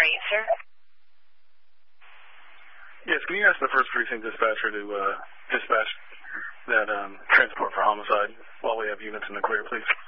sir. Yes, can you ask the first precinct dispatcher to dispatch that transport for homicide while we have units in the clear, please?